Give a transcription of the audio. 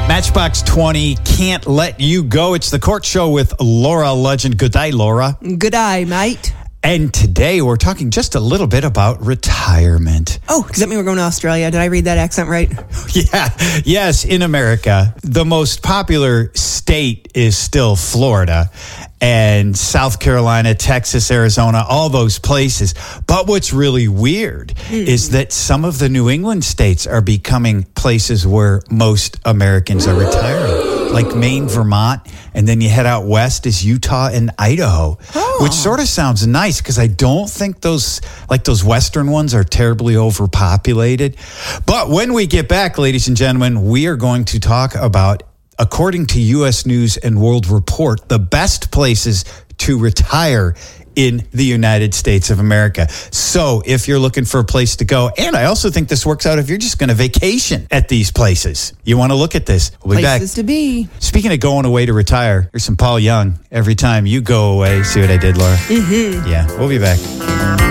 Matchbox 20, Can't Let You Go. It's the Court Show with Laura Legend. Good day, Laura. Good day, mate. And today we're talking just a little bit about retirement. Oh, does that mean we're going to Australia? Did I read that accent right? Yeah, yes, in America. The most popular state is still Florida and South Carolina, Texas, Arizona, all those places. But what's really weird is that some of the New England states are becoming places where most Americans are retiring, like Maine, Vermont, and then you head out west is Utah and Idaho, which sort of sounds nice because I don't think those western ones are terribly overpopulated. But when we get back, ladies and gentlemen, we are going to talk about, according to U.S. News and World Report, the best places to retire in the United States of America. So if you're looking for a place to go, and I also think this works out if you're just going to vacation at these places, you want to look at this. We'll be Places back. to be. Speaking of going away to retire, here's some Paul Young. Every time you go away, see what I did, Laura? Mm-hmm. Yeah, we'll be back.